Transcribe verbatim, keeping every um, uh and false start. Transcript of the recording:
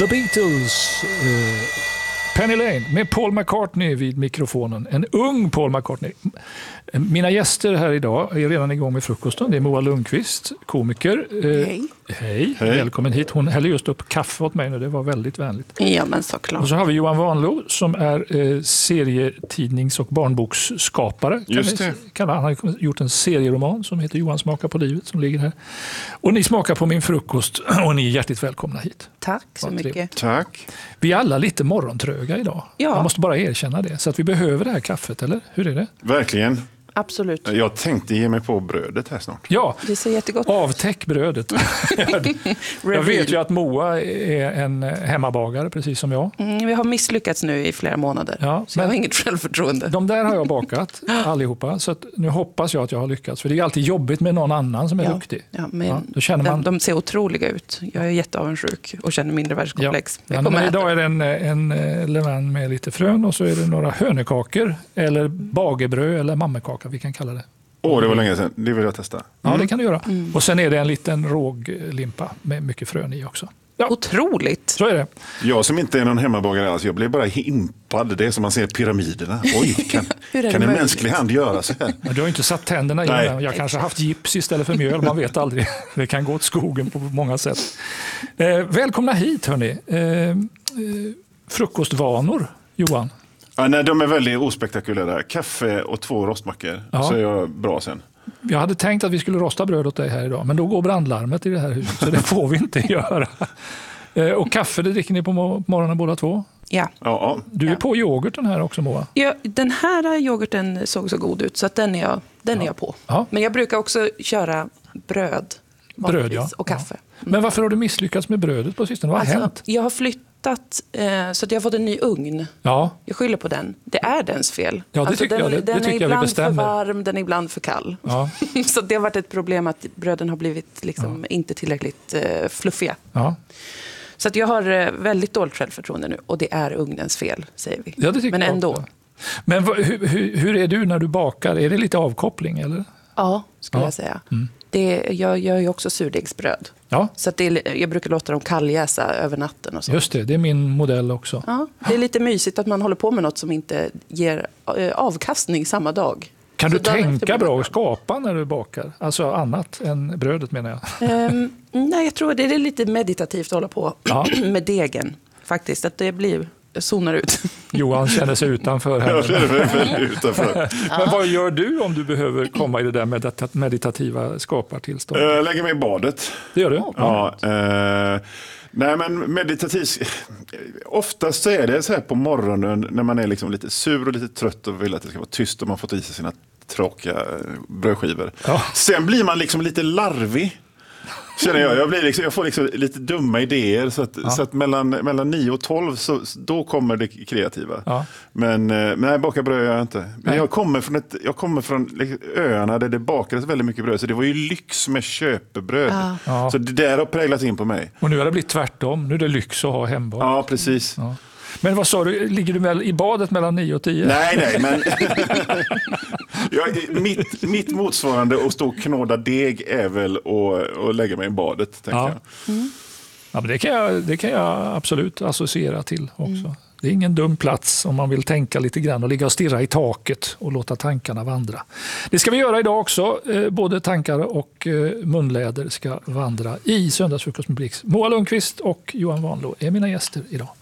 The Beatles, uh, Penny Lane med Paul McCartney vid mikrofonen. En ung Paul McCartney. Mina gäster här idag är redan igång med frukosten. Det är Moa Lundqvist, komiker. Hej. Hej. Hej. Välkommen hit. Hon häller just upp kaffe åt mig nu. Det var väldigt vänligt. Ja, men såklart. Och så har vi Johan Vanlo som är eh, serietidnings- och barnboksskapare. Just det. Kan han har gjort en serieroman som heter Johan smakar på livet som ligger här. Och ni smakar på min frukost och ni är hjärtligt välkomna hit. Tack så Vad mycket. trevligt. Tack. Vi är alla lite morgontröga idag. Ja. Man måste bara erkänna det. Så att vi behöver det här kaffet, eller? Hur är det? Verkligen. Absolut. Jag tänkte ge mig på brödet här snart. Ja, Det ser jättegott ut. avtäck brödet. Jag vet ju att Moa är en hemmabagare, precis som jag. Mm, vi har misslyckats nu i flera månader. Ja, så jag men- har inget självförtroende. De där har jag bakat, allihopa. Så att nu hoppas jag att jag har lyckats. För det är alltid jobbigt med någon annan som är Ja. duktig. Ja, men Ja, då känner man... de, de ser otroliga ut. Jag är jätteavundsjuk och känner mindre världskomplex. Ja, Jag men kommer äta. idag är det en, en eh, levain med lite frön och så är det några hönökakor eller bagebröd eller mammekaka, vi kan kalla det. Åh, det var länge sedan. Det vill jag testa. Ja, det kan du göra. Mm. Och sen är det en liten råglimpa med mycket frön i också. Ja, Otroligt. så är det. Jag som inte är någon hemmabagare alls, jag blev bara impad. Det är som man ser pyramiderna. Oj, kan, Hur är det kan en möjligt? mänsklig hand göra så här? Men du har inte satt tänderna i Nej. den. Jag kanske har haft gips istället för mjöl, man vet aldrig. Det kan gå åt skogen på många sätt. Eh, välkomna hit hörni. Eh, eh, frukostvanor, Johan. Ja, nej, de är väldigt ospektakulära. Kaffe och två rostmackor, Ja. så är jag bra sen. Jag hade tänkt att vi skulle rosta bröd åt dig här idag, men då går brandlarmet i det här huset, så det får vi inte göra. Eh, och kaffe, det dricker ni på mo- morgonen båda två? Ja. Ja, Du är Ja. på yoghurten här också, Moa. Ja, den här yoghurten såg så god ut så att den är jag, den är jag på. Ja. Men jag brukar också köra bröd, Bröd, vanligtvis, ja. och kaffe. Men varför har du misslyckats med brödet på sistone? Vad har Alltså, hänt? jag har flyttat eh, så att jag har fått en ny ugn. Ja, Jag skyller på den. Det är dens fel. Ja, det alltså, tycker den, jag. Det- det den tycker är jag vi ibland bestämmer. för varm, den är ibland för kall. ja, Så det har varit ett problem att bröden har blivit liksom inte tillräckligt eh, fluffiga. ja. Så att jag har eh, väldigt dåligt självförtroende nu. Och det är ugnens fel, säger vi. Ja, det tycker Men jag ändå. också. Men vad- hur, hur, hur är du när du bakar? Är det lite avkoppling eller? Ja, skulle Ja. jag säga. Det, jag gör ju också surdegsbröd. Ja, Så att det är, jag brukar låta dem kalljäsa över natten och så. just det. Det är min modell också. Ja, det är lite mysigt att man håller på med något som inte ger eh, avkastning samma dag. Kan Så du dagen efter tänka blir bra det och skapa när du bakar? Alltså annat än brödet menar jag. Ehm, nej, jag tror det är lite meditativt att hålla på Ja. med degen. Faktiskt, att det blir, jag zonar ut. Johan känner sig utanför Jag här. är väldigt utanför. Men vad gör du om du behöver komma i det där medita- meditativa skapartillståndet? Jag lägger mig i badet. Det gör du? Ja, eh, nej men meditativt, oftast så är det så här på morgonen när man är liksom lite sur och lite trött och vill att det ska vara tyst och man fått i sig sina tråkiga eh, brödskivor. Ja. Sen blir man liksom lite larvig. Känner jag. Jag, blir liksom, jag får liksom lite dumma idéer så att, så att mellan, mellan nio och tolv så, då kommer det kreativa. Ja. Men eh, nej, baka bröd gör jag inte. Men Nej. jag kommer från, ett, jag kommer från liksom, öarna där det bakades väldigt mycket bröd. Så det var ju lyx med köpebröd. Ja. Ja. Så det där har präglat in på mig. Och nu har det blivit tvärtom. Nu är det lyx att ha hembak. Ja, precis. Ja. Men vad sa du, ligger du väl i badet mellan nio och tio? Nej, nej, men jag, mitt, mitt motsvarande att stå och knåda deg är väl att, att lägga mig i badet, tänker Ja. jag. Ja, men det, kan jag, det kan jag absolut associera till också. Mm. Det är ingen dum plats om man vill tänka lite grann och ligga och stirra i taket och låta tankarna vandra. Det ska vi göra idag också. Eh, både tankar och eh, munläder ska vandra i Söndagsfrukost med Blix. Moa Lundqvist och Johan Vanlo är mina gäster idag.